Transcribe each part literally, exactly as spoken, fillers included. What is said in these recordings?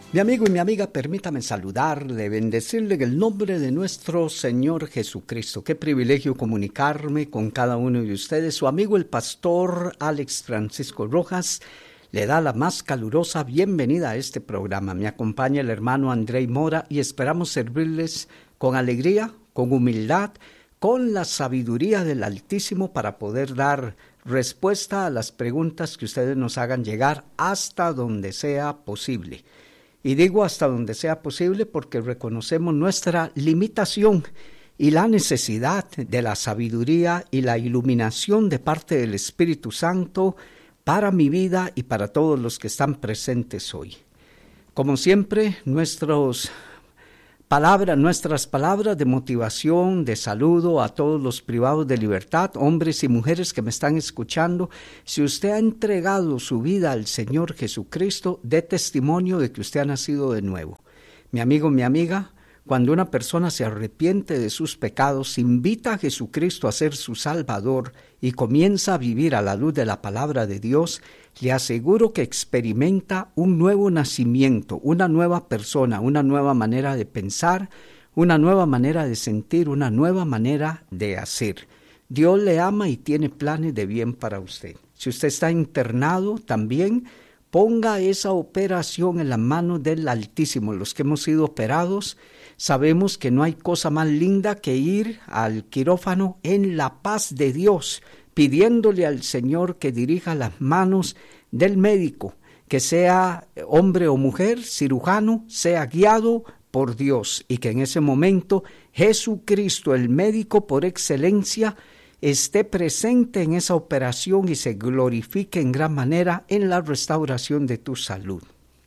Mi amigo y mi amiga, permítame saludarle, bendecirle en el nombre de nuestro Señor Jesucristo. Qué privilegio comunicarme con cada uno de ustedes. Su amigo el pastor Alex Francisco Rojas le da la más calurosa bienvenida a este programa. Me acompaña el hermano Andrei Mora y esperamos servirles con alegría, con humildad, con la sabiduría del Altísimo para poder dar respuesta a las preguntas que ustedes nos hagan llegar hasta donde sea posible. Y digo hasta donde sea posible porque reconocemos nuestra limitación y la necesidad de la sabiduría y la iluminación de parte del Espíritu Santo para mi vida y para todos los que están presentes hoy. Como siempre, nuestros palabras, nuestras palabras de motivación, de saludo a todos los privados de libertad, hombres y mujeres que me están escuchando. Si usted ha entregado su vida al Señor Jesucristo, dé testimonio de que usted ha nacido de nuevo. Mi amigo, mi amiga, cuando una persona se arrepiente de sus pecados, invita a Jesucristo a ser su Salvador y comienza a vivir a la luz de la palabra de Dios, le aseguro que experimenta un nuevo nacimiento, una nueva persona, una nueva manera de pensar, una nueva manera de sentir, una nueva manera de hacer. Dios le ama y tiene planes de bien para usted. Si usted está internado también, ponga esa operación en las manos del Altísimo. Los que hemos sido operados, sabemos que no hay cosa más linda que ir al quirófano en la paz de Dios, pidiéndole al Señor que dirija las manos del médico, que sea hombre o mujer, cirujano, sea guiado por Dios y que en ese momento Jesucristo, el médico por excelencia, esté presente en esa operación y se glorifique en gran manera en la restauración de tu salud.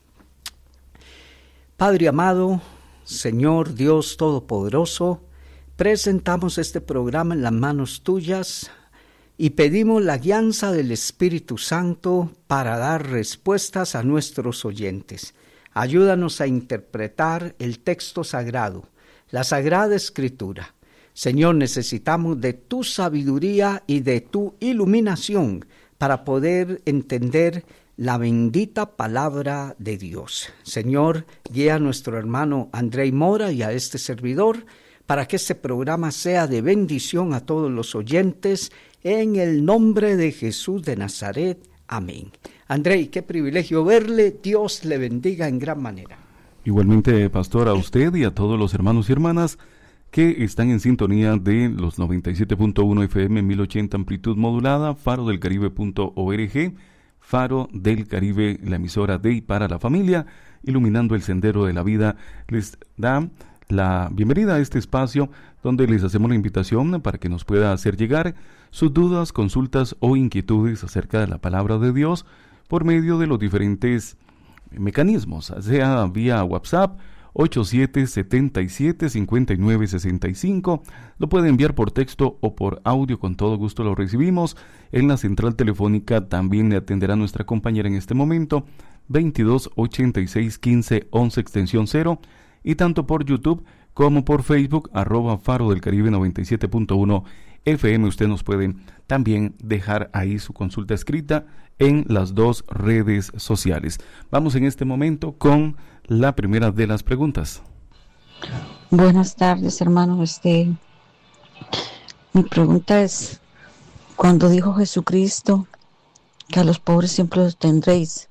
Padre amado, Señor Dios Todopoderoso, presentamos este programa en las manos tuyas y pedimos la guianza del Espíritu Santo para dar respuestas a nuestros oyentes. Ayúdanos a interpretar el texto sagrado, la Sagrada Escritura. Señor, necesitamos de tu sabiduría y de tu iluminación para poder entender la bendita palabra de Dios. Señor, guía a nuestro hermano Andrei Mora y a este servidor para que este programa sea de bendición a todos los oyentes, en el nombre de Jesús de Nazaret. Amén. Andrei, qué privilegio verle. Dios le bendiga en gran manera. Igualmente, pastor, a usted y a todos los hermanos y hermanas que están en sintonía de los noventa y siete punto uno F M, mil ochenta amplitud modulada, faro del caribe punto org, Faro del Caribe, la emisora de y para la familia, iluminando el sendero de la vida. Les da la bienvenida a este espacio donde les hacemos la invitación para que nos pueda hacer llegar sus dudas, consultas o inquietudes acerca de la palabra de Dios por medio de los diferentes mecanismos, sea vía WhatsApp ocho siete siete siete cinco nueve seis cinco, lo puede enviar por texto o por audio, con todo gusto lo recibimos. En la central telefónica también le atenderá nuestra compañera en este momento, veintidós ochenta y seis quince once extensión cero, y tanto por YouTube como por Facebook, arroba Faro del Caribe noventa y siete punto uno F M. Usted nos puede también dejar ahí su consulta escrita en las dos redes sociales. Vamos en este momento con la primera de las preguntas. Buenas tardes, hermano. Este, mi pregunta es, cuando dijo Jesucristo que a los pobres siempre los tendréis,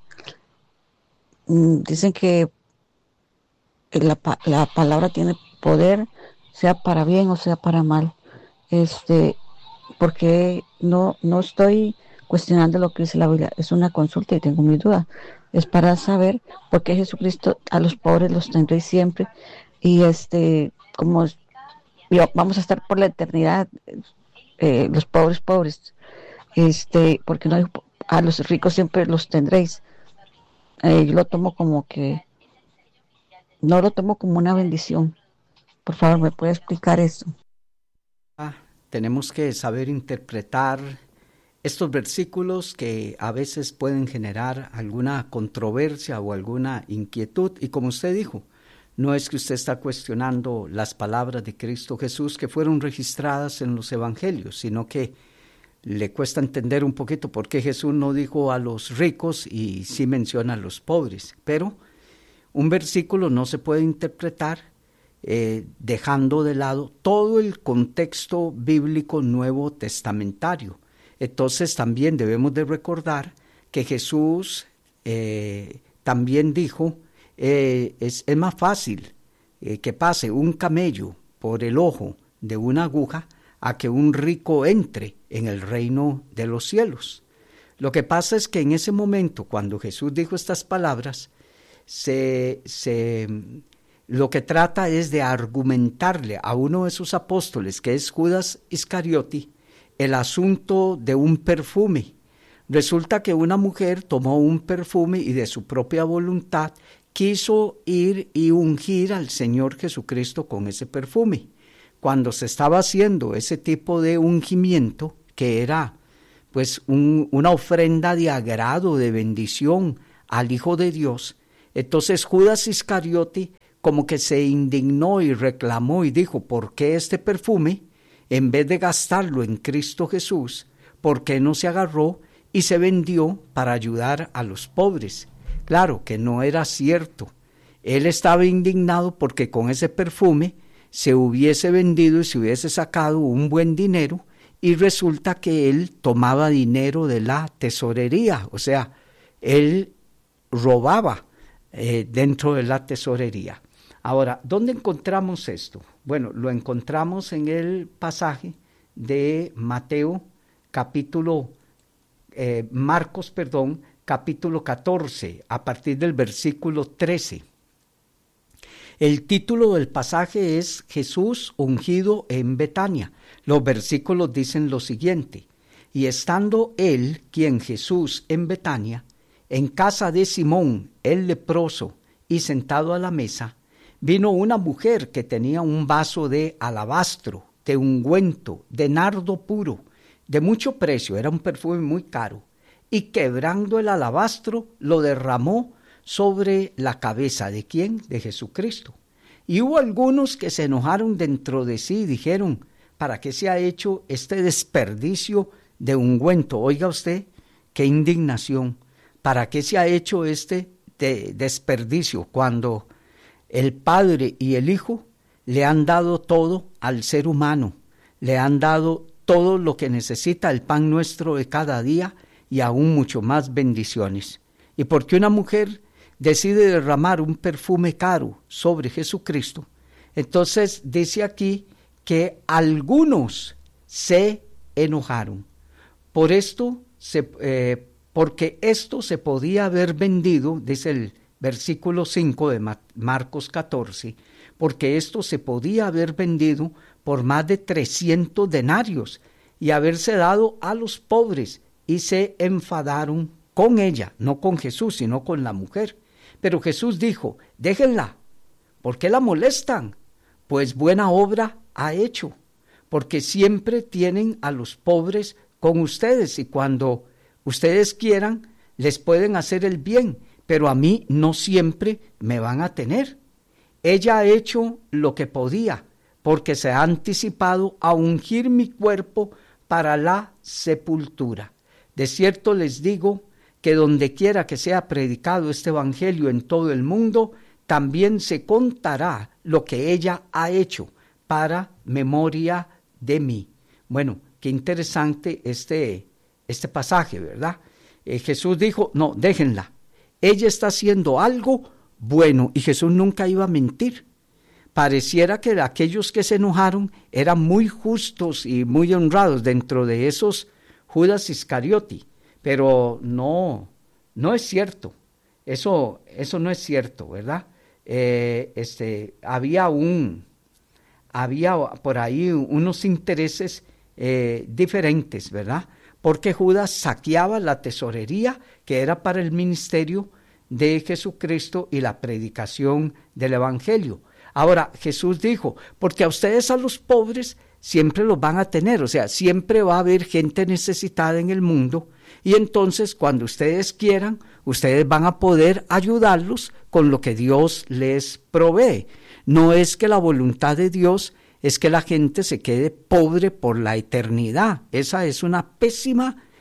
dicen que la, la palabra tiene poder, sea para bien o sea para mal. Este, porque no, no estoy cuestionando lo que dice la Biblia, es una consulta y tengo mi duda. Es para saber por qué Jesucristo a los pobres los tendréis siempre, y este, como vamos a estar por la eternidad, eh, los pobres pobres, este, porque no dijo, a los ricos siempre los tendréis. Eh, yo lo tomo como que, no lo tomo como una bendición. Por favor, ¿me puede explicar eso? Ah, tenemos que saber interpretar estos versículos que a veces pueden generar alguna controversia o alguna inquietud. Y como usted dijo, no es que usted está cuestionando las palabras de Cristo Jesús que fueron registradas en los evangelios, sino que le cuesta entender un poquito por qué Jesús no dijo a los ricos y sí menciona a los pobres. Pero Un versículo no se puede interpretar eh, dejando de lado todo el contexto bíblico nuevo testamentario. Entonces también debemos de recordar que Jesús eh, también dijo, eh, es, es más fácil eh, que pase un camello por el ojo de una aguja a que un rico entre en el reino de los cielos. Lo que pasa es que en ese momento, cuando Jesús dijo estas palabras, se, se, lo que trata es de argumentarle a uno de sus apóstoles, que es Judas Iscariote, el asunto de un perfume. Resulta que una mujer tomó un perfume y de su propia voluntad quiso ir y ungir al Señor Jesucristo con ese perfume. Cuando se estaba haciendo ese tipo de ungimiento, que era pues un, una ofrenda de agrado, de bendición al Hijo de Dios, entonces Judas Iscariote como que se indignó y reclamó y dijo, ¿por qué este perfume, en vez de gastarlo en Cristo Jesús, por qué no se agarró y se vendió para ayudar a los pobres? Claro que no era cierto. Él estaba indignado porque con ese perfume se hubiese vendido y se hubiese sacado un buen dinero, y resulta que él tomaba dinero de la tesorería, o sea, él robaba eh, dentro de la tesorería. Ahora, ¿dónde encontramos esto? Bueno, lo encontramos en el pasaje de Mateo, capítulo, eh, Marcos, perdón, capítulo catorce, a partir del versículo trece. El título del pasaje es Jesús ungido en Betania. Los versículos dicen lo siguiente: y estando él, quien Jesús, en Betania, en casa de Simón el leproso, y sentado a la mesa, vino una mujer que tenía un vaso de alabastro, de ungüento, de nardo puro, de mucho precio, era un perfume muy caro, y quebrando el alabastro, lo derramó sobre la cabeza ¿de quién? De Jesucristo. Y hubo algunos que se enojaron dentro de sí y dijeron, ¿para qué se ha hecho este desperdicio de ungüento? Oiga usted, qué indignación. ¿Para qué se ha hecho este de desperdicio cuando el Padre y el Hijo le han dado todo al ser humano? Le han dado todo lo que necesita, el pan nuestro de cada día y aún mucho más bendiciones. ¿Y por qué una mujer decide derramar un perfume caro sobre Jesucristo? Entonces dice aquí que algunos se enojaron. Por esto, se, eh, porque esto se podía haber vendido, dice el versículo cinco de Marcos catorce, porque esto se podía haber vendido por más de trescientos denarios y haberse dado a los pobres, y se enfadaron con ella, no con Jesús, sino con la mujer. Pero Jesús dijo, déjenla. ¿Por qué la molestan? Pues buena obra ha hecho, porque siempre tienen a los pobres con ustedes, y cuando ustedes quieran, les pueden hacer el bien, pero a mí no siempre me van a tener. Ella ha hecho lo que podía, porque se ha anticipado a ungir mi cuerpo para la sepultura. De cierto les digo que donde quiera que sea predicado este evangelio en todo el mundo, también se contará lo que ella ha hecho para memoria de mí. Bueno, qué interesante este, este pasaje, ¿verdad? Eh, Jesús dijo, no, déjenla. Ella está haciendo algo bueno, y Jesús nunca iba a mentir. Pareciera que aquellos que se enojaron eran muy justos y muy honrados dentro de esos Judas Iscariote, pero no, no es cierto. Eso, eso no es cierto, ¿verdad? Eh, este, había un, había por ahí unos intereses eh, diferentes, ¿verdad? Porque Judas saqueaba la tesorería que era para el ministerio de Jesucristo y la predicación del evangelio. Ahora, Jesús dijo, porque a ustedes, a los pobres, siempre los van a tener, o sea, siempre va a haber gente necesitada en el mundo, y entonces cuando ustedes quieran, ustedes van a poder ayudarlos con lo que Dios les provee. No es que la voluntad de Dios es que la gente se quede pobre por la eternidad. Esa es una pésima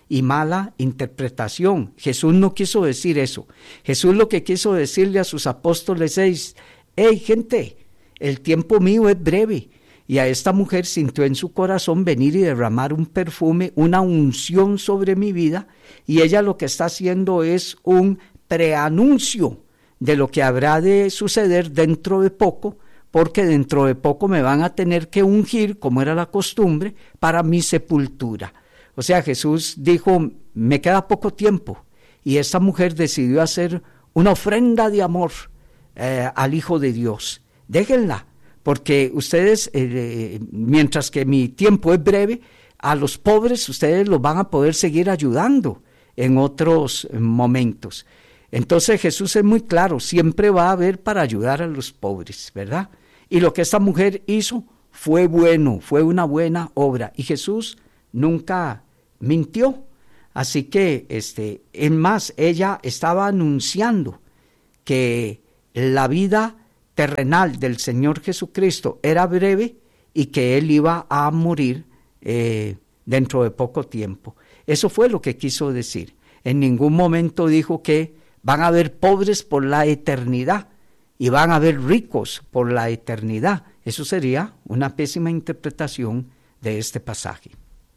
y mala interpretación. Jesús no quiso decir eso. Jesús lo que quiso decirle a sus apóstoles es: hey gente, el tiempo mío es breve. Y a esta mujer sintió en su corazón venir y derramar un perfume, una unción sobre mi vida, y ella lo que está haciendo es un preanuncio de lo que habrá de suceder dentro de poco, porque dentro de poco me van a tener que ungir, como era la costumbre, para mi sepultura. O sea, Jesús dijo: me queda poco tiempo, y esta mujer decidió hacer una ofrenda de amor eh, al Hijo de Dios. Déjenla, porque ustedes, eh, mientras que mi tiempo es breve, a los pobres ustedes los van a poder seguir ayudando en otros momentos. Entonces Jesús es muy claro, siempre va a haber para ayudar a los pobres, ¿verdad? Y lo que esta mujer hizo fue bueno, fue una buena obra, y Jesús nunca mintió. Así que, este, en más, ella estaba anunciando que la vida terrenal del Señor Jesucristo era breve y que Él iba a morir eh, dentro de poco tiempo. Eso fue lo que quiso decir. En ningún momento dijo que van a haber pobres por la eternidad y van a haber ricos por la eternidad. Eso sería una pésima interpretación de este pasaje.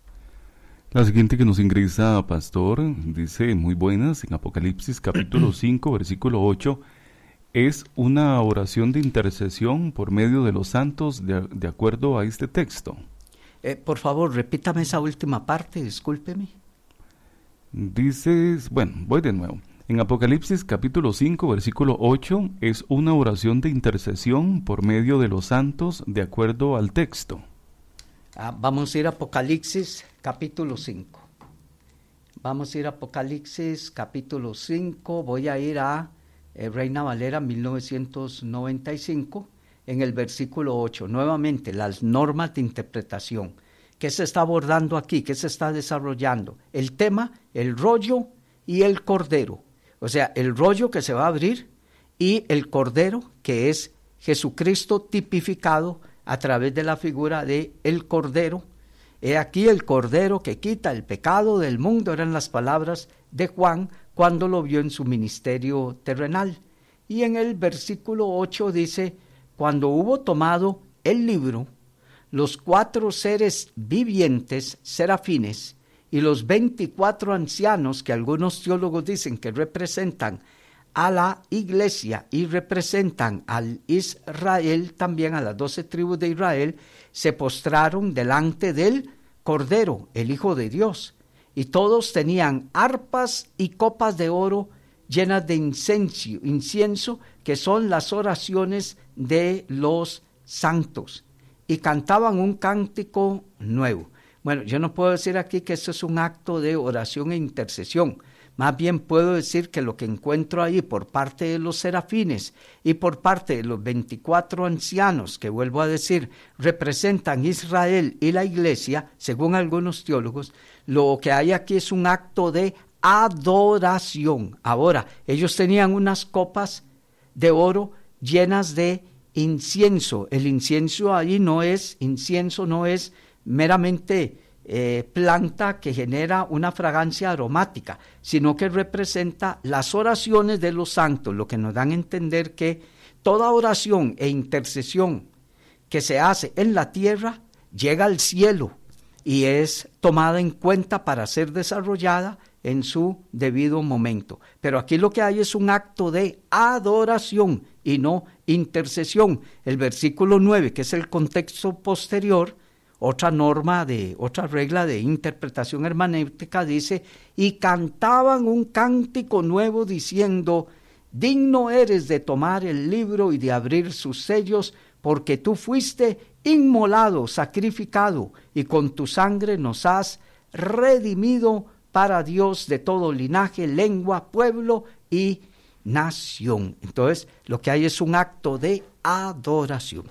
La siguiente que nos ingresa, pastor, dice: muy buenas, en Apocalipsis capítulo cinco, versículo ocho, es una oración de intercesión por medio de los santos de, de acuerdo a este texto. Eh, por favor, repítame esa última parte, discúlpeme. Dices, bueno, voy de nuevo. En Apocalipsis capítulo cinco, versículo ocho, es una oración de intercesión por medio de los santos de acuerdo al texto. Ah, vamos a ir a Apocalipsis capítulo cinco. Vamos a ir a Apocalipsis capítulo cinco, voy a ir a eh, Reina Valera mil novecientos noventa y cinco, en el versículo ocho. Nuevamente, las normas de interpretación. ¿Qué se está abordando aquí? ¿Qué se está desarrollando? El tema, el rollo y el cordero. O sea, el rollo que se va a abrir y el cordero, que es Jesucristo tipificado a través de la figura de el cordero. He aquí el cordero que quita el pecado del mundo, eran las palabras de Juan cuando lo vio en su ministerio terrenal. Y en el versículo ocho dice: cuando hubo tomado el libro, los cuatro seres vivientes, serafines, y los veinticuatro ancianos, que algunos teólogos dicen que representan a la iglesia y representan al Israel, también a las doce tribus de Israel, se postraron delante del Cordero, el Hijo de Dios, y todos tenían arpas y copas de oro llenas de incienso, incienso, que son las oraciones de los santos, y cantaban un cántico nuevo. Bueno, yo no puedo decir aquí que esto es un acto de oración e intercesión. Más bien puedo decir que lo que encuentro ahí por parte de los serafines y por parte de los veinticuatro ancianos, que vuelvo a decir, representan Israel y la iglesia, según algunos teólogos, lo que hay aquí es un acto de adoración. Ahora, ellos tenían unas copas de oro llenas de incienso. El incienso ahí no es, incienso no es meramente eh, planta que genera una fragancia aromática, sino que representa las oraciones de los santos, lo que nos dan a entender que toda oración e intercesión que se hace en la tierra llega al cielo y es tomada en cuenta para ser desarrollada en su debido momento. Pero aquí lo que hay es un acto de adoración y no intercesión. El versículo nueve, que es el contexto posterior, otra norma, de otra regla de interpretación hermenéutica, dice: y cantaban un cántico nuevo diciendo: digno eres de tomar el libro y de abrir sus sellos, porque tú fuiste inmolado, sacrificado, y con tu sangre nos has redimido para Dios de todo linaje, lengua, pueblo y nación. Entonces, lo que hay es un acto de adoración.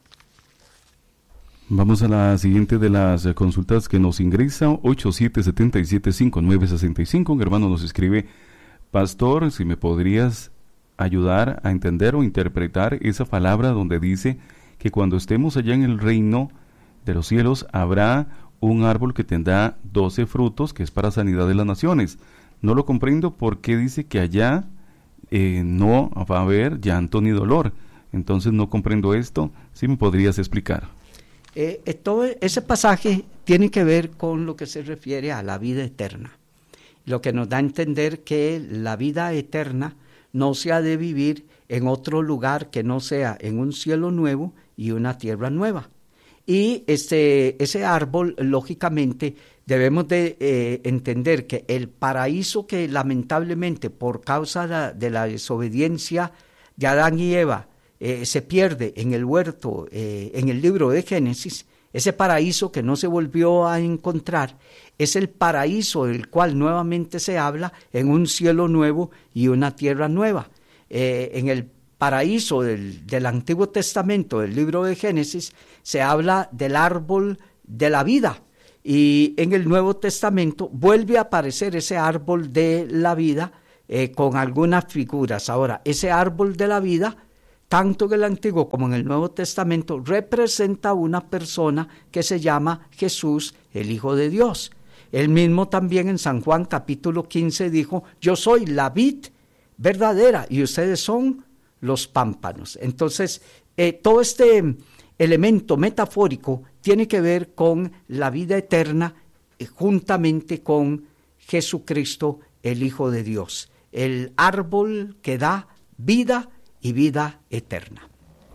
Vamos a la siguiente de las consultas que nos ingresa, ocho siete siete siete cinco nueve seis cinco. Un hermano nos escribe: pastor, si me podrías ayudar a entender o interpretar esa palabra donde dice que cuando estemos allá en el reino de los cielos habrá un árbol que tendrá doce frutos, que es para sanidad de las naciones. No lo comprendo porque dice que allá eh, no va a haber llanto ni dolor. Entonces no comprendo esto. ¿Sí me podrías explicar? Eh, todo ese pasaje tiene que ver con lo que se refiere a la vida eterna. Lo que nos da a entender que la vida eterna no se ha de vivir en otro lugar que no sea en un cielo nuevo y una tierra nueva. Y este, ese árbol, lógicamente, debemos de eh, entender que el paraíso que lamentablemente por causa de, de la desobediencia de Adán y Eva eh, se pierde en el huerto, eh, en el libro de Génesis, ese paraíso que no se volvió a encontrar, es el paraíso del cual nuevamente se habla en un cielo nuevo y una tierra nueva. Eh, en el paraíso del, del Antiguo Testamento, del libro de Génesis, se habla del árbol de la vida, y en el Nuevo Testamento vuelve a aparecer ese árbol de la vida eh, con algunas figuras. Ahora, ese árbol de la vida, tanto en el Antiguo como en el Nuevo Testamento, representa una persona que se llama Jesús, el Hijo de Dios. Él mismo también en San Juan capítulo quince dijo: yo soy la vid verdadera y ustedes son los pámpanos. Entonces, eh, todo este elemento metafórico tiene que ver con la vida eterna eh, juntamente con Jesucristo, el Hijo de Dios, el árbol que da vida y vida eterna.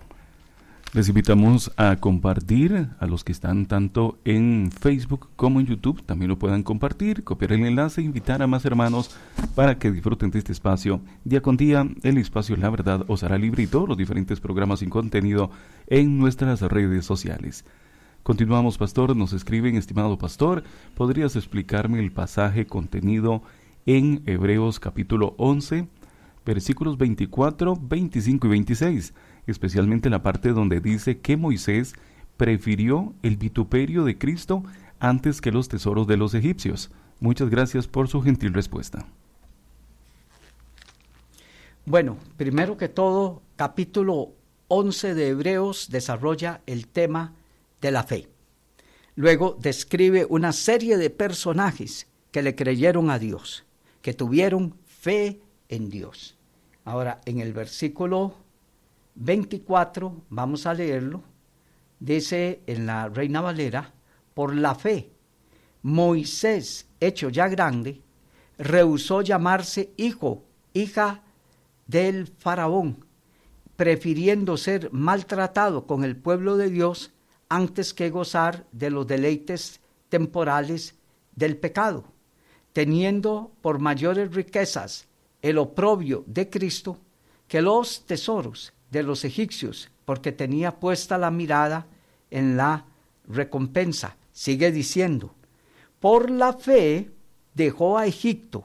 Les invitamos a compartir, a los que están tanto en Facebook como en YouTube, también lo puedan compartir, copiar el enlace, invitar a más hermanos para que disfruten de este espacio día con día. El espacio La Verdad os hará libre, y todos los diferentes programas sin contenido en nuestras redes sociales. Continuamos, pastor. Nos escriben: estimado pastor, ¿podrías explicarme el pasaje contenido en Hebreos capítulo once, versículos veinticuatro, veinticinco y veintiséis? Especialmente la parte donde dice que Moisés prefirió el vituperio de Cristo antes que los tesoros de los egipcios. Muchas gracias por su gentil respuesta. Bueno, primero que todo, capítulo once de Hebreos desarrolla el tema de la fe. Luego describe una serie de personajes que le creyeron a Dios, que tuvieron fe en Dios. Ahora, en el versículo veinticuatro, vamos a leerlo, dice en la Reina Valera: por la fe, Moisés, hecho ya grande, rehusó llamarse hijo, hija del faraón, prefiriendo ser maltratado con el pueblo de Dios antes que gozar de los deleites temporales del pecado, teniendo por mayores riquezas el oprobio de Cristo que los tesoros de los egipcios, porque tenía puesta la mirada en la recompensa. Sigue diciendo: por la fe dejó a Egipto,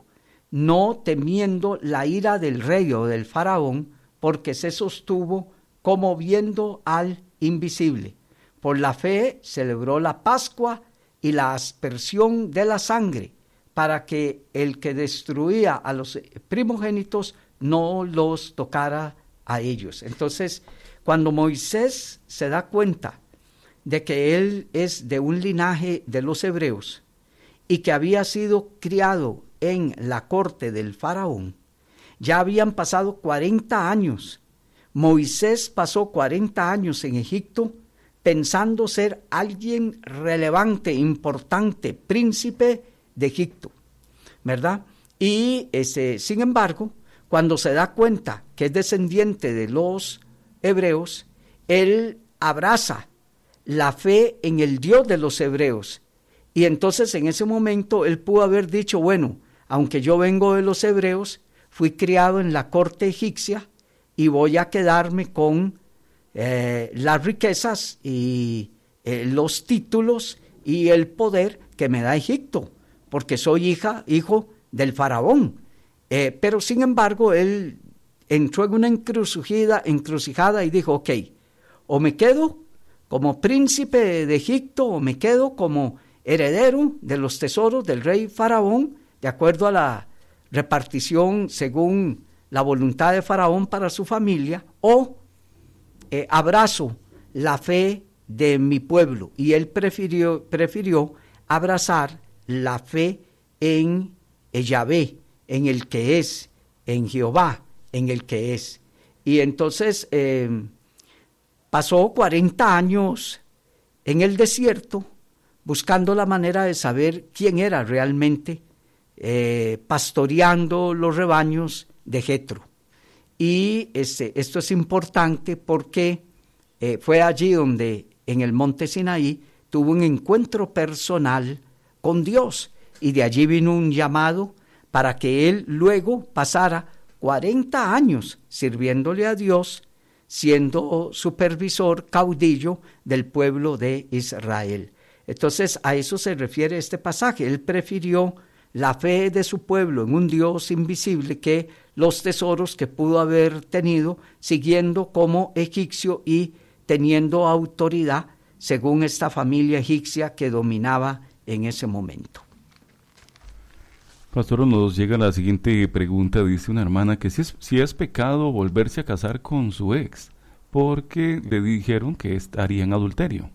no temiendo la ira del rey o del faraón, porque se sostuvo como viendo al invisible. Por la fe celebró la Pascua y la aspersión de la sangre, para que el que destruía a los primogénitos no los tocara a ellos. Entonces, cuando Moisés se da cuenta de que él es de un linaje de los hebreos y que había sido criado en la corte del faraón, ya habían pasado cuarenta años. Moisés pasó cuarenta años en Egipto pensando ser alguien relevante, importante, príncipe de Egipto, ¿verdad? Y ese, sin embargo, cuando se da cuenta que es descendiente de los hebreos, él abraza la fe en el Dios de los hebreos. Y entonces en ese momento él pudo haber dicho: bueno, aunque yo vengo de los hebreos, fui criado en la corte egipcia y voy a quedarme con eh, las riquezas y eh, los títulos y el poder que me da Egipto, porque soy hija, hijo del faraón. Eh, pero sin embargo, él entró en una encrucijada, encrucijada y dijo: ok, o me quedo como príncipe de Egipto o me quedo como heredero de los tesoros del rey faraón, de acuerdo a la repartición según la voluntad de faraón para su familia, o eh, abrazo la fe de mi pueblo. Y él prefirió, prefirió abrazar la fe en Yahvé, en el que es, en Jehová, en el que es. Y entonces eh, pasó cuarenta años en el desierto buscando la manera de saber quién era realmente, eh, pastoreando los rebaños de Jetro. Y este, esto es importante porque eh, fue allí donde en el monte Sinaí tuvo un encuentro personal con Dios, y de allí vino un llamado para que él luego pasara cuarenta años sirviéndole a Dios, siendo supervisor, caudillo del pueblo de Israel. Entonces a eso se refiere este pasaje. Él prefirió la fe de su pueblo en un Dios invisible que los tesoros que pudo haber tenido siguiendo como egipcio y teniendo autoridad según esta familia egipcia que dominaba en ese momento. Pastor, nos llega la siguiente pregunta. Dice una hermana que si es, si es pecado volverse a casar con su ex, porque le dijeron que estaría en adulterio.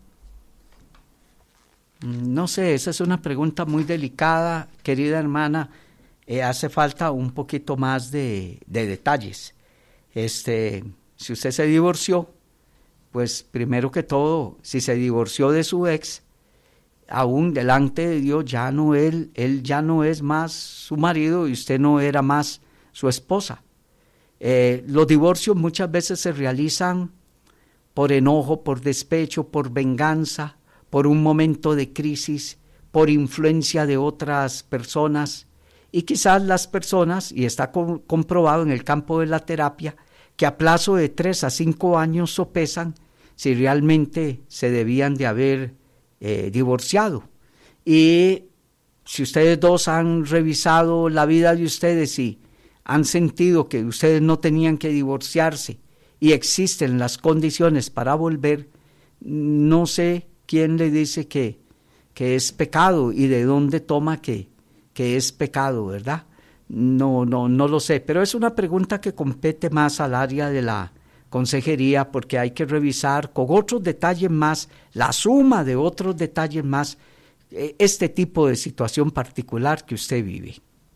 No sé, esa es una pregunta muy delicada, querida hermana. Eh, hace falta un poquito más de, de detalles. Este, si usted se divorció, pues primero que todo, si se divorció de su ex, aún delante de Dios ya no él, él ya no es más su marido y usted no era más su esposa. Eh, los divorcios muchas veces se realizan por enojo, por despecho, por venganza, por un momento de crisis, por influencia de otras personas, y quizás las personas, y está co- comprobado en el campo de la terapia, que a plazo de tres a cinco años sopesan si realmente se debían de haber eh, divorciado. Y si ustedes dos han revisado la vida de ustedes y han sentido que ustedes no tenían que divorciarse y existen las condiciones para volver, no sé quién le dice que, que es pecado y de dónde toma que, que es pecado, ¿verdad? No, no, no lo sé, pero es una pregunta que compete más al área de la consejería, porque hay que revisar con otros detalles más, la suma de otros detalles más, eh, este tipo de situación particular que usted vive.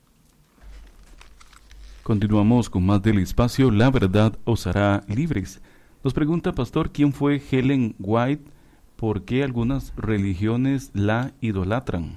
Continuamos con más del espacio La Verdad os hará libres. Nos pregunta, pastor, ¿quién fue Ellen White? ¿Por qué algunas religiones la idolatran?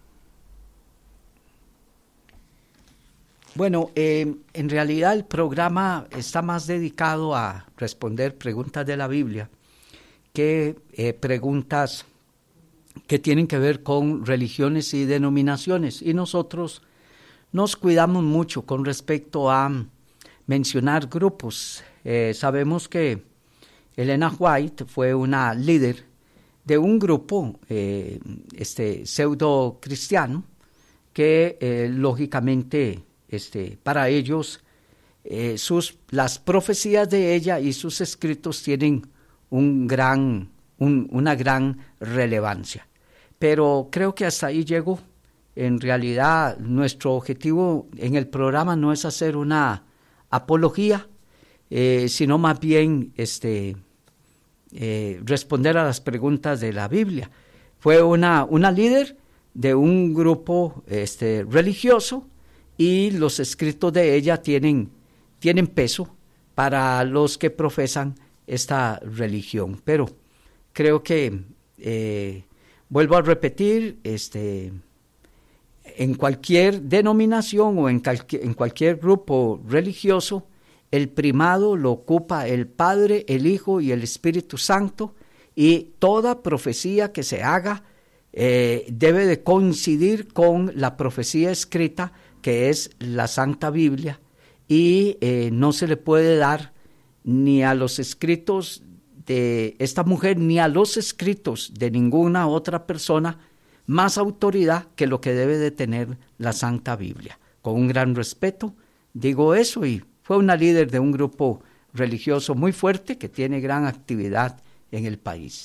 Bueno, eh, en realidad el programa está más dedicado a responder preguntas de la Biblia que eh, preguntas que tienen que ver con religiones y denominaciones. Y nosotros nos cuidamos mucho con respecto a mencionar grupos. Eh, sabemos que Ellen White fue una líder de un grupo eh, este, pseudo cristiano que eh, lógicamente este, para ellos eh, sus, las profecías de ella y sus escritos tienen un gran, un, una gran relevancia. Pero creo que hasta ahí llegó. En realidad nuestro objetivo en el programa no es hacer una apología, eh, sino más bien este, eh, responder a las preguntas de la Biblia. Fue una, una líder de un grupo este, religioso y los escritos de ella tienen, tienen peso para los que profesan esta religión. Pero creo que, eh, vuelvo a repetir, este, en cualquier denominación o en, cualquier, en cualquier grupo religioso, el primado lo ocupa el Padre, el Hijo y el Espíritu Santo, y toda profecía que se haga eh, debe de coincidir con la profecía escrita, que es la Santa Biblia, y eh, no se le puede dar ni a los escritos de esta mujer ni a los escritos de ninguna otra persona más autoridad que lo que debe de tener la Santa Biblia. Con un gran respeto digo eso, y fue una líder de un grupo religioso muy fuerte que tiene gran actividad en el país.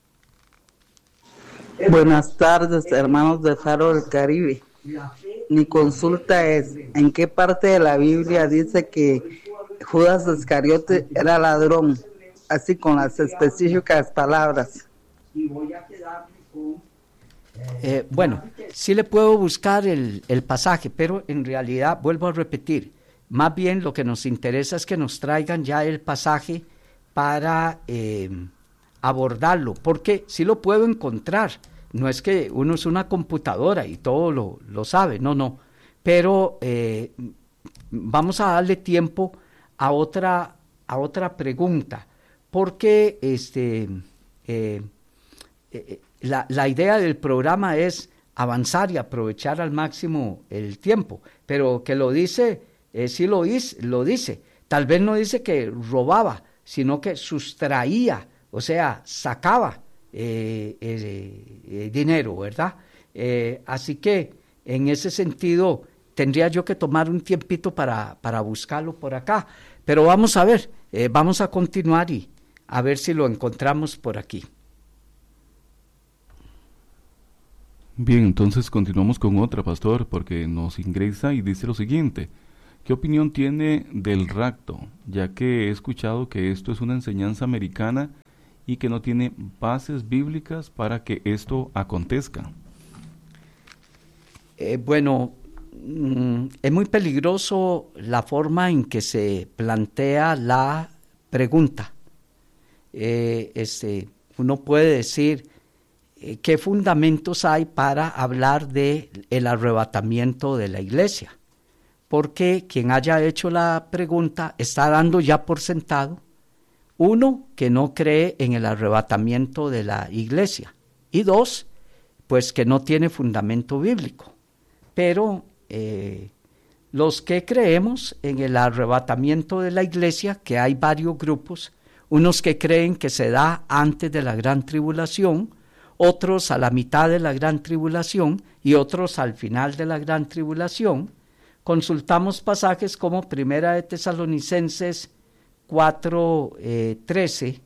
Buenas tardes, hermanos de Faro del Caribe. Mi consulta es, ¿en qué parte de la Biblia dice que Judas Iscariote era ladrón? Así con las específicas palabras. Eh, bueno, sí le puedo buscar el, el pasaje, pero en realidad, vuelvo a repetir, más bien lo que nos interesa es que nos traigan ya el pasaje para eh, abordarlo, porque sí lo puedo encontrar, no es que uno es una computadora y todo lo, lo sabe, no, no, pero eh, vamos a darle tiempo a otra, a otra pregunta, porque este, eh, eh, la, la idea del programa es avanzar y aprovechar al máximo el tiempo, pero que lo dice, eh, sí lo, is, lo dice, tal vez no dice que robaba, sino que sustraía, o sea, sacaba eh, eh, eh, dinero, ¿verdad? Eh, así que en ese sentido tendría yo que tomar un tiempito para, para buscarlo por acá, pero vamos a ver, eh, vamos a continuar y a ver si lo encontramos por aquí. Bien, entonces continuamos con otra, pastor, porque nos ingresa y dice lo siguiente: ¿qué opinión tiene del rapto? Ya que he escuchado que esto es una enseñanza americana y que no tiene bases bíblicas para que esto acontezca. Eh, bueno, mm, es muy peligroso la forma en que se plantea la pregunta. Eh, este, uno puede decir, eh, ¿qué fundamentos hay para hablar de el arrebatamiento de la iglesia? Porque quien haya hecho la pregunta está dando ya por sentado, uno, que no cree en el arrebatamiento de la iglesia, y dos, pues que no tiene fundamento bíblico. Pero eh, los que creemos en el arrebatamiento de la iglesia, que hay varios grupos, unos que creen que se da antes de la gran tribulación, otros a la mitad de la gran tribulación y otros al final de la gran tribulación. Consultamos pasajes como Primera de Tesalonicenses cuatro, trece,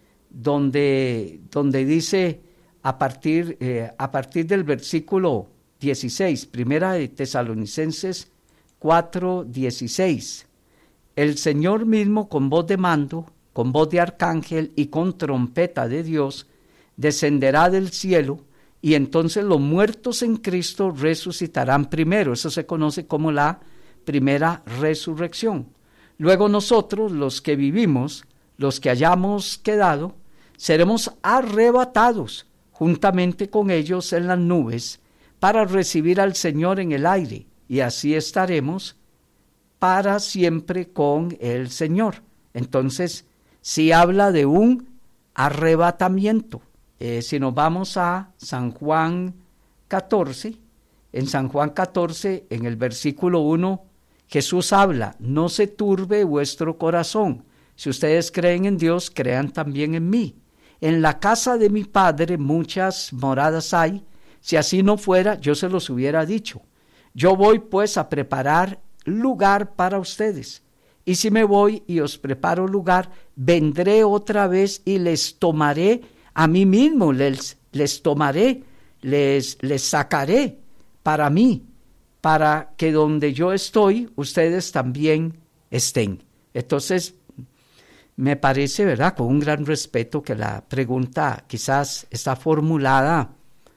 donde, donde dice a partir, eh, a partir del versículo dieciséis, Primera de Tesalonicenses cuatro, dieciséis, el Señor mismo con voz de mando, con voz de arcángel y con trompeta de Dios, descenderá del cielo, y entonces los muertos en Cristo resucitarán primero. Eso se conoce como la primera resurrección. Luego nosotros, los que vivimos, los que hayamos quedado, seremos arrebatados juntamente con ellos en las nubes para recibir al Señor en el aire, y así estaremos para siempre con el Señor. Entonces, sí habla de un arrebatamiento. Eh, si nos vamos a San Juan catorce, en San Juan catorce, en el versículo uno, Jesús habla, no se turbe vuestro corazón. Si ustedes creen en Dios, crean también en mí. En la casa de mi Padre muchas moradas hay. Si así no fuera, yo se los hubiera dicho. Yo voy pues a preparar lugar para ustedes. Y si me voy y os preparo lugar, vendré otra vez y les tomaré a mí mismo, les, les tomaré, les, les sacaré para mí, para que donde yo estoy, ustedes también estén. Entonces, me parece, ¿verdad?, con un gran respeto, que la pregunta quizás está formulada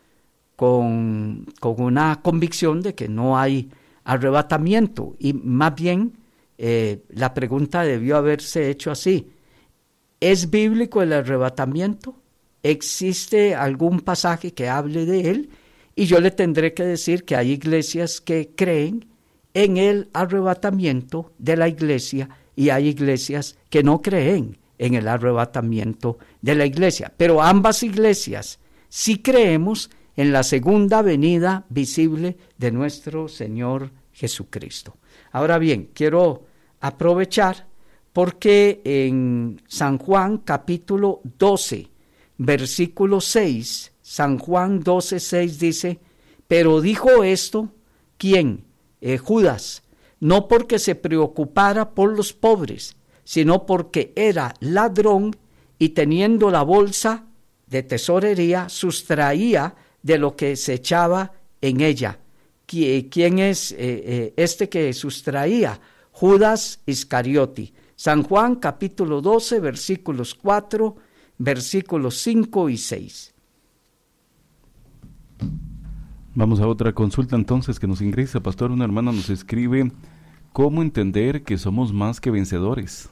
con, con una convicción de que no hay arrebatamiento, y más bien eh, la pregunta debió haberse hecho así: ¿es bíblico el arrebatamiento? ¿Existe algún pasaje que hable de él? Y yo le tendré que decir que hay iglesias que creen en el arrebatamiento de la iglesia y hay iglesias que no creen en el arrebatamiento de la iglesia. Pero ambas iglesias sí creemos en la segunda venida visible de nuestro Señor Jesucristo. Ahora bien, quiero aprovechar porque en San Juan capítulo doce, versículo seis, San Juan doce, seis dice, pero dijo esto, ¿quién? Eh, Judas, no porque se preocupara por los pobres, sino porque era ladrón y teniendo la bolsa de tesorería, sustraía de lo que se echaba en ella. ¿Quién es eh, eh, este que sustraía? Judas Iscariote. San Juan capítulo doce, versículos cuatro, versículos cinco y seis. Vamos a otra consulta entonces que nos ingresa. Pastor, una hermana nos escribe, ¿cómo entender que somos más que vencedores?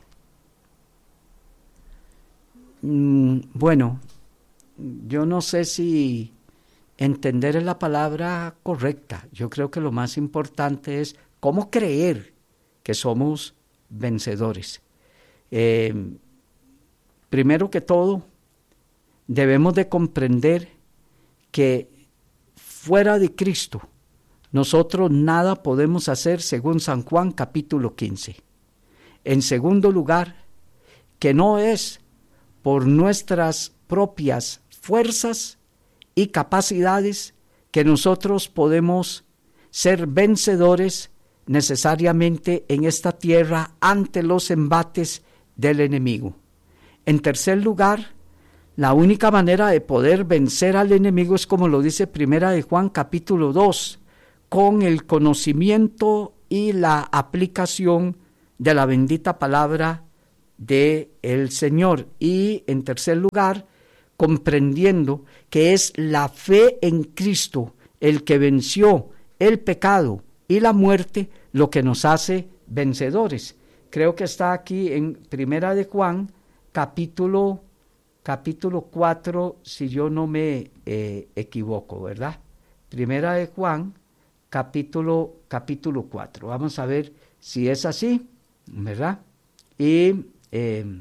Mm, bueno, yo no sé si entender es la palabra correcta. Yo creo que lo más importante es cómo creer que somos vencedores. Eh, primero que todo, debemos de comprender que fuera de Cristo, nosotros nada podemos hacer según San Juan capítulo quince. En segundo lugar, que no es por nuestras propias fuerzas y capacidades que nosotros podemos ser vencedores necesariamente en esta tierra ante los embates del enemigo. En tercer lugar, la única manera de poder vencer al enemigo es como lo dice Primera de Juan capítulo dos, con el conocimiento y la aplicación de la bendita palabra de el Señor. Y en tercer lugar, comprendiendo que es la fe en Cristo el que venció el pecado y la muerte lo que nos hace vencedores. Creo que está aquí en Primera de Juan capítulo capítulo cuatro, si yo no me eh, equivoco, ¿verdad? Primera de Juan capítulo capítulo cuatro. Vamos a ver si es así, ¿verdad? Y eh,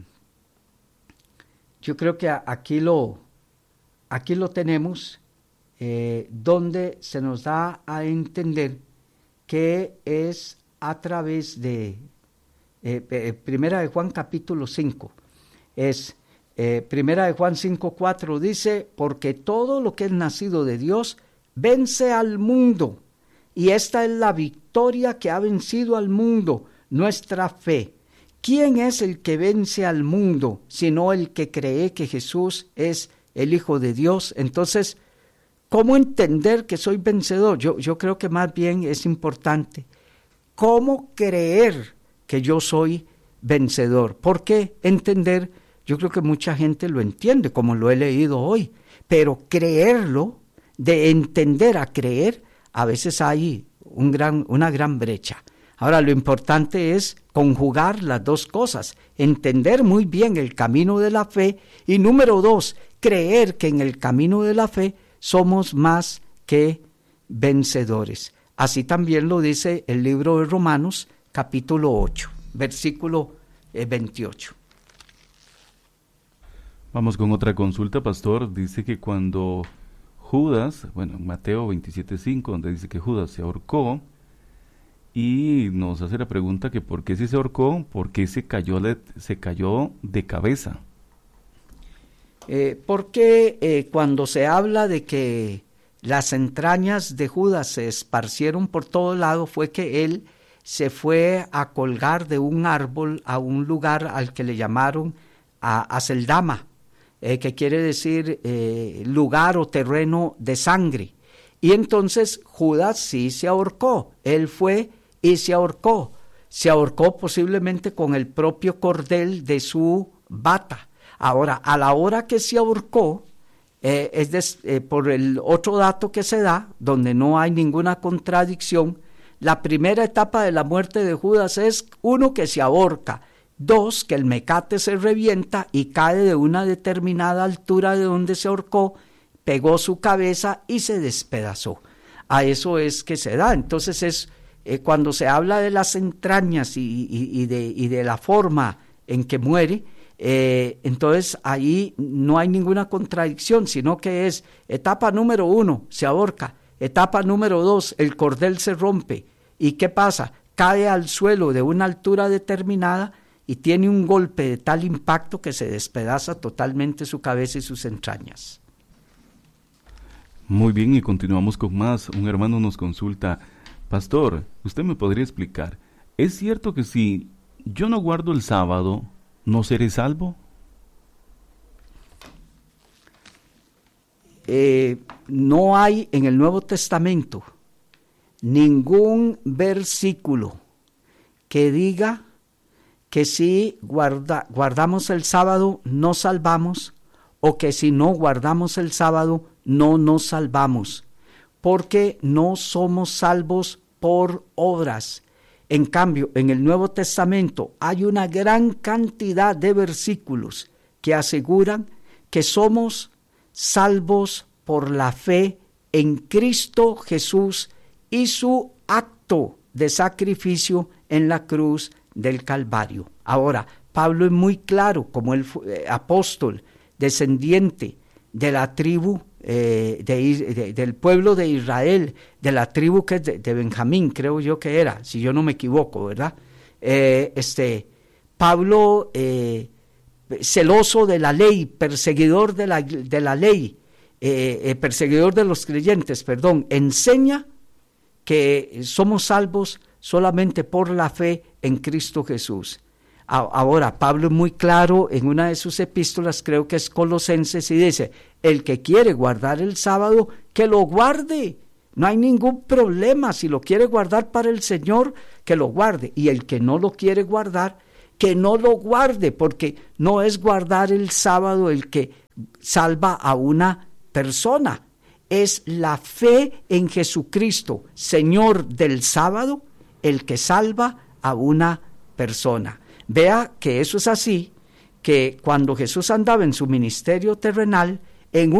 yo creo que aquí lo, aquí lo tenemos, eh, donde se nos da a entender que es a través de eh, eh, Primera de Juan capítulo cinco. Es eh, Primera de Juan cinco cuatro dice, porque todo lo que es nacido de Dios vence al mundo, y esta es la victoria que ha vencido al mundo, nuestra fe. ¿Quién es el que vence al mundo, sino el que cree que Jesús es el Hijo de Dios? Entonces, ¿cómo entender que soy vencedor? Yo, yo creo que más bien es importante, ¿cómo creer que yo soy vencedor? ¿Por qué entender? Yo creo que mucha gente lo entiende, como lo he leído hoy, pero creerlo, de entender a creer, a veces hay un gran, una gran brecha. Ahora, lo importante es conjugar las dos cosas, entender muy bien el camino de la fe y número dos, creer que en el camino de la fe somos más que vencedores. Así también lo dice el libro de Romanos, capítulo ocho, versículo veintiocho. Vamos con otra consulta, pastor. Dice que cuando Judas, bueno, Mateo veintisiete cinco, donde dice que Judas se ahorcó, y nos hace la pregunta que por qué si se ahorcó, por qué se cayó de, se cayó de cabeza. Eh, porque eh, cuando se habla de que las entrañas de Judas se esparcieron por todo lado, fue que él se fue a colgar de un árbol a un lugar al que le llamaron a Aceldama, eh, que quiere decir eh, lugar o terreno de sangre. Y entonces Judas sí se ahorcó, él fue y se ahorcó, se ahorcó posiblemente con el propio cordel de su bata. Ahora, a la hora que se ahorcó, eh, es des, eh, por el otro dato que se da, donde no hay ninguna contradicción, la primera etapa de la muerte de Judas es, uno, que se ahorca, dos, que el mecate se revienta y cae de una determinada altura de donde se ahorcó, pegó su cabeza y se despedazó. A eso es que se da. Entonces es eh, cuando se habla de las entrañas y, y, y, de, y de la forma en que muere, eh, entonces ahí no hay ninguna contradicción, sino que es etapa número uno, se ahorca, etapa número dos, el cordel se rompe. ¿Y qué pasa? Cae al suelo de una altura determinada y tiene un golpe de tal impacto que se despedaza totalmente su cabeza y sus entrañas. Muy bien, y continuamos con más. Un hermano nos consulta, pastor, ¿usted me podría explicar? ¿Es cierto que si yo no guardo el sábado, no seré salvo? Eh, no hay en el Nuevo Testamento ningún versículo que diga que si guarda, guardamos el sábado nos salvamos, o que si no guardamos el sábado no nos salvamos, porque no somos salvos por obras. En cambio, en el Nuevo Testamento hay una gran cantidad de versículos que aseguran que somos salvos por la fe en Cristo Jesús y su acto de sacrificio en la cruz del Calvario. Ahora, Pablo es muy claro, como el eh, apóstol descendiente de la tribu eh, de, de, del pueblo de Israel, de la tribu que es de, de Benjamín, creo yo que era, si yo no me equivoco, ¿verdad? Eh, este, Pablo, eh, celoso de la ley, perseguidor de la, de la ley, eh, eh, perseguidor de los creyentes, perdón, enseña que somos salvos solamente por la fe en Cristo Jesús. Ahora, Pablo es muy claro en una de sus epístolas, creo que es Colosenses, y dice, el que quiere guardar el sábado, que lo guarde. No hay ningún problema, si lo quiere guardar para el Señor, que lo guarde. Y el que no lo quiere guardar, que no lo guarde, porque no es guardar el sábado el que salva a una persona. Es la fe en Jesucristo, Señor del sábado, el que salva a una persona. Vea que eso es así, que cuando Jesús andaba en su ministerio terrenal, en un